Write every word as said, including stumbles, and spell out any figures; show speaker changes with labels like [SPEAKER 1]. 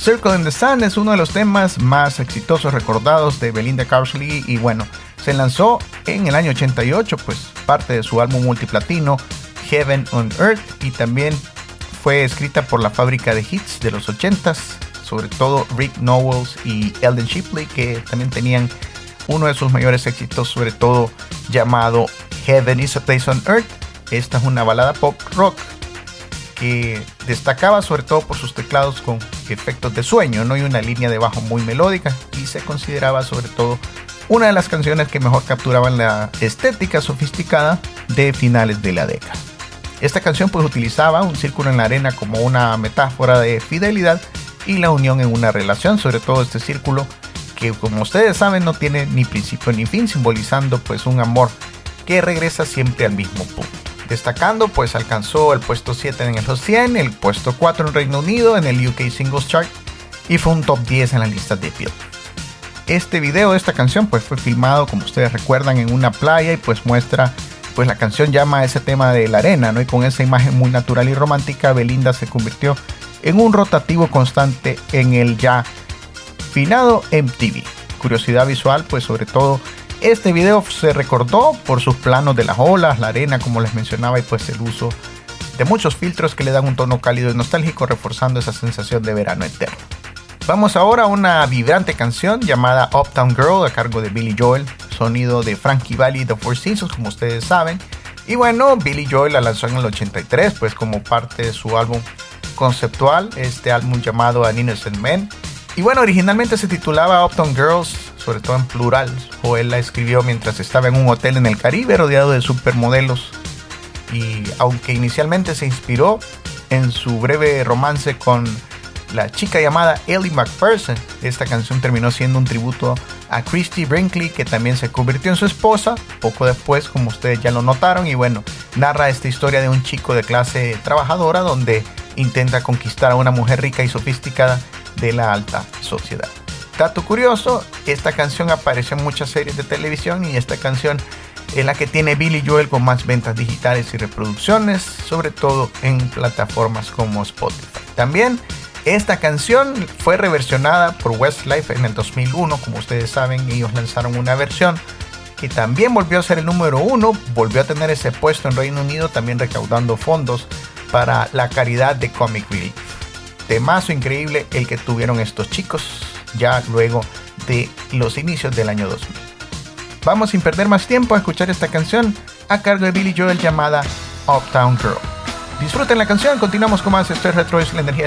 [SPEAKER 1] Circle in the Sun es uno de los temas más exitosos recordados de Belinda Carlisle y bueno, se lanzó en el año ochenta y ocho, pues parte de su álbum multiplatino Heaven on Earth, y también fue escrita por la fábrica de hits de los ochentas, sobre todo Rick Nowels y Eldon Shipley, que también tenían uno de sus mayores éxitos, sobre todo llamado Heaven is a Place on Earth. Esta es una balada pop rock que destacaba sobre todo por sus teclados con efectos de sueño, ¿no? Y una línea de bajo muy melódica, y se consideraba sobre todo una de las canciones que mejor capturaban la estética sofisticada de finales de la década. Esta canción pues utilizaba un círculo en la arena como una metáfora de fidelidad y la unión en una relación, sobre todo este círculo que, como ustedes saben, no tiene ni principio ni fin, simbolizando pues un amor que regresa siempre al mismo punto. Destacando, pues alcanzó el puesto siete en el Hot cien, el puesto cuatro en Reino Unido en el U K Singles Chart y fue un top diez en la lista de Billboard. Este video de esta canción pues fue filmado, como ustedes recuerdan, en una playa, y pues muestra, pues la canción llama a ese tema de la arena, ¿no? Y con esa imagen muy natural y romántica, Belinda se convirtió en un rotativo constante en el ya finado M T V. Curiosidad visual, pues sobre todo este video se recordó por sus planos de las olas, la arena, como les mencionaba, y pues el uso de muchos filtros que le dan un tono cálido y nostálgico, reforzando esa sensación de verano eterno. Vamos ahora a una vibrante canción llamada Uptown Girl a cargo de Billy Joel, sonido de Frankie Valli y The Four Seasons, como ustedes saben. Y bueno, Billy Joel la lanzó en el ochenta y tres, pues como parte de su álbum conceptual, este álbum llamado An Innocent Man. Y bueno, originalmente se titulaba Uptown Girls, sobre todo en plural. Joel la escribió mientras estaba en un hotel en el Caribe rodeado de supermodelos. Y aunque inicialmente se inspiró en su breve romance con la chica llamada Ellie Macpherson, esta canción terminó siendo un tributo a Christie Brinkley, que también se convirtió en su esposa poco después, como ustedes ya lo notaron. Y bueno, narra esta historia de un chico de clase trabajadora donde intenta conquistar a una mujer rica y sofisticada de la alta sociedad. Dato curioso, esta canción apareció en muchas series de televisión, y esta canción es la que tiene Billy Joel con más ventas digitales y reproducciones, sobre todo en plataformas como Spotify. También esta canción fue reversionada por Westlife en el dos mil uno, como ustedes saben, ellos lanzaron una versión que también volvió a ser el número uno, volvió a tener ese puesto en Reino Unido, también recaudando fondos para la caridad de Comic Relief. Temazo increíble el que tuvieron estos chicos ya luego de los inicios del año dos mil. Vamos sin perder más tiempo a escuchar esta canción a cargo de Billy Joel llamada Uptown Girl. Disfruten la canción, continuamos con más. Esto es Retro, es la energía